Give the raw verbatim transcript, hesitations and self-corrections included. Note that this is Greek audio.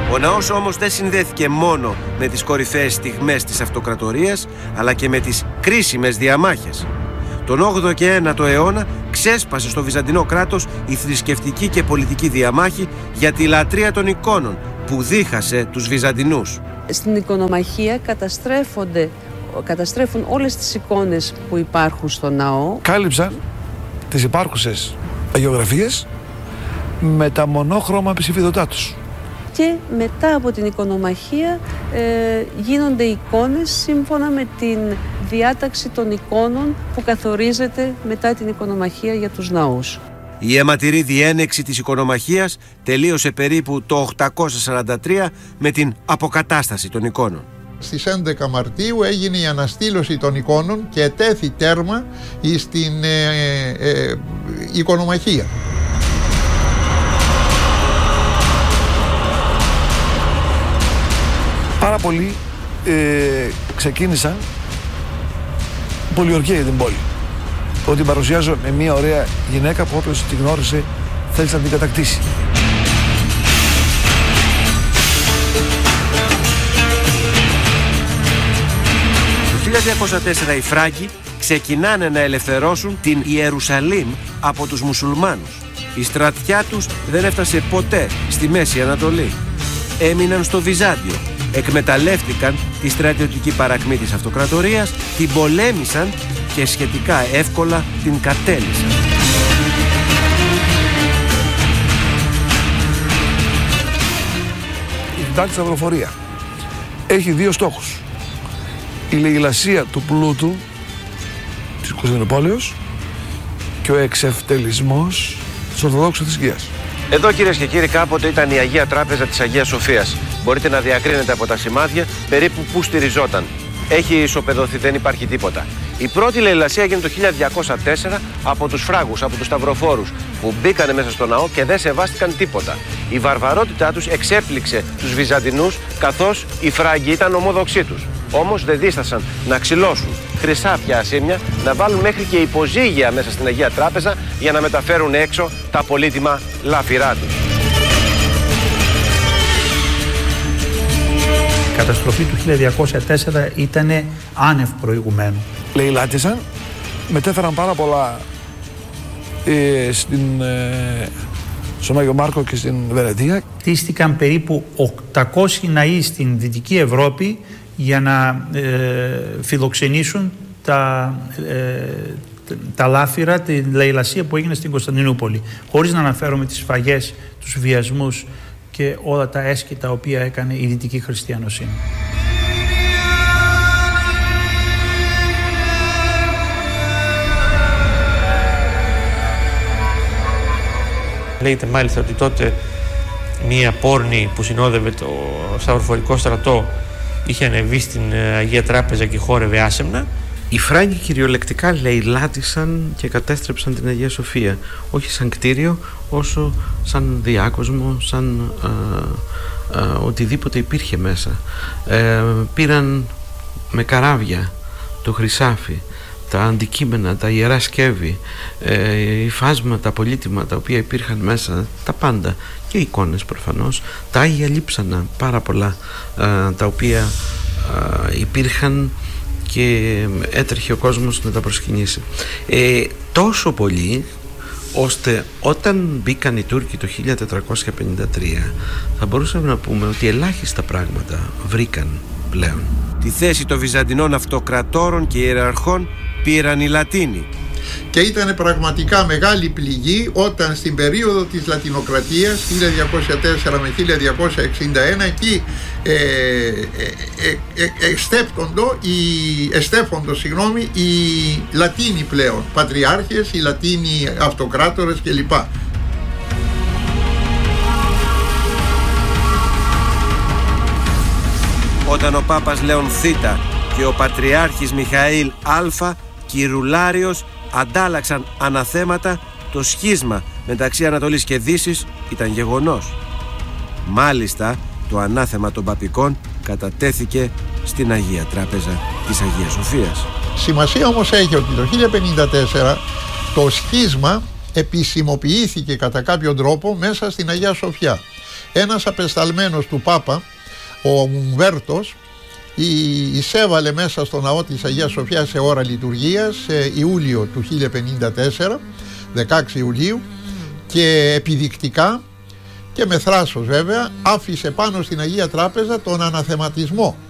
Ο ναός όμως δεν συνδέθηκε μόνο με τις κορυφαίες στιγμές της αυτοκρατορίας, αλλά και με τις κρίσιμες διαμάχες. Τον όγδοο και ένατο αιώνα ξέσπασε στο Βυζαντινό κράτος η θρησκευτική και πολιτική διαμάχη για τη λατρεία των εικόνων που δίχασε τους Βυζαντινούς. Στην εικονομαχία καταστρέφονται, καταστρέφουν όλες τις εικόνες που υπάρχουν στο ναό. Κάλυψαν τις υπάρχουσες αγιογραφίες με τα μονόχρωμα ψηφιδωτά τους. Και μετά από την εικονομαχία ε, γίνονται εικόνες σύμφωνα με την διάταξη των εικόνων που καθορίζεται μετά την εικονομαχία για τους ναούς. Η αιματηρή διένεξη της εικονομαχίας τελείωσε περίπου το οκτακόσια σαράντα τρία με την αποκατάσταση των εικόνων. Στις έντεκα Μαρτίου έγινε η αναστήλωση των εικόνων και ετέθη τέρμα στην ε, ε, εικονομαχία. Πάρα πολλοί ε, ξεκίνησαν πολιορκία για την πόλη. Ότι παρουσιάζω με μια ωραία γυναίκα που όποιος τη γνώρισε θέλησε να την κατακτήσει. Το χίλια διακόσια τέσσερα οι Φράγκοι ξεκινάνε να ελευθερώσουν την Ιερουσαλήμ από τους μουσουλμάνους. Η στρατιά τους δεν έφτασε ποτέ στη Μέση Ανατολή. Έμειναν στο Βυζάντιο. Εκμεταλλεύτηκαν τη στρατιωτική παρακμή της αυτοκρατορίας, την πολέμησαν και σχετικά εύκολα την κατέλυσαν. Η Τετάρτη Σταυροφορία έχει δύο στόχους. Η λαιλασία του πλούτου της Κωνσταντινούπολης και ο εξευτελισμός της Ορθοδόξου θρησκείας. Εδώ, κυρίες και κύριοι, κάποτε ήταν η Αγία Τράπεζα της Αγίας Σοφίας. Μπορείτε να διακρίνετε από τα σημάδια περίπου πού στηριζόταν. Έχει ισοπεδωθεί, δεν υπάρχει τίποτα. Η πρώτη λαιλασία έγινε το χίλια διακόσια τέσσερα από τους Φράγους, από τους Σταυροφόρους, που μπήκανε μέσα στο ναό και δεν σεβάστηκαν τίποτα. Η βαρβαρότητά τους εξέπληξε τους Βυζαντινούς, καθώς οι Φράγκοι ήταν ομόδοξοί τους. Όμως δεν δίστασαν να ξυλώσουν χρυσάφια ασήμια, να βάλουν μέχρι και υποζύγια μέσα στην Αγία Τράπεζα για να μεταφέρουν έξω τα πολύτιμα λάφυρά τους. Η καταστροφή του χίλια διακόσια τέσσερα ήταν άνευ προηγουμένου. Λαιλάτισαν, μετέφεραν πάρα πολλά ε, στην, ε, στον Άγιο Μάρκο και στην Βενετία. Χτίστηκαν περίπου οκτακόσιοι ναοί στην Δυτική Ευρώπη για να ε, φιλοξενήσουν τα, ε, τα λάφυρα, τη λαιλασία που έγινε στην Κωνσταντινούπολη. Χωρίς να αναφέρομαι τις σφαγές, τους βιασμούς και όλα τα έσχη τα οποία έκανε η Δυτική Χριστιανοσύνη. Λέγεται μάλιστα ότι τότε μία πόρνη που συνόδευε το Σταυροφορικό στρατό είχε ανεβεί στην Αγία Τράπεζα και χόρευε άσεμνα. Οι Φράγκοι κυριολεκτικά λαιλάτισαν και κατέστρεψαν την Αγία Σοφία, όχι σαν κτίριο όσο σαν διάκοσμο, σαν α, α, οτιδήποτε υπήρχε μέσα. Ε, πήραν με καράβια το χρυσάφι, τα αντικείμενα, τα ιερά σκεύη, ε, οι φάσματα, πολύτιμα τα οποία υπήρχαν μέσα, τα πάντα και εικόνες προφανώς, τα Άγια Λείψανα, πάρα πολλά ε, τα οποία ε, υπήρχαν και έτρεχε ο κόσμος να τα προσκυνήσει. Ε, τόσο πολύ ώστε όταν μπήκαν οι Τούρκοι το χίλια τετρακόσια πενήντα τρία θα μπορούσαμε να πούμε ότι ελάχιστα πράγματα βρήκαν πλέον. Τη θέση των Βυζαντινών αυτοκρατόρων και ιεραρχών πήραν οι Λατίνοι. Και ήταν πραγματικά μεγάλη πληγή όταν στην περίοδο της Λατινοκρατίας χίλια διακόσια τέσσερα με χίλια διακόσια εξήντα ένα εκεί ε, ε, ε, ε, εστέφτοντο, οι, εστέφοντο συγγνώμη, οι Λατίνοι πλέον, πατριάρχες, οι Λατίνοι αυτοκράτορες κλπ. Όταν ο Πάπας Λέων Θ και ο Πατριάρχης Μιχαήλ Α Κυρουλάριος αντάλλαξαν αναθέματα, το σχίσμα μεταξύ Ανατολής και Δύσης ήταν γεγονός. Μάλιστα, το ανάθεμα των παπικών κατατέθηκε στην Αγία Τράπεζα της Αγίας Σοφίας. Σημασία όμως έχει ότι το χίλια πενήντα τέσσερα το σχίσμα επισημοποιήθηκε κατά κάποιον τρόπο μέσα στην Αγία Σοφιά. Ένας απεσταλμένος του Πάπα, ο Ουμβέρτος, εισέβαλε μέσα στο ναό της Αγίας Σοφιάς σε ώρα λειτουργίας σε Ιούλιο του χίλια πενήντα τέσσερα, δεκαέξι Ιουλίου, και επιδεικτικά και με θράσος βέβαια άφησε πάνω στην Αγία Τράπεζα τον αναθεματισμό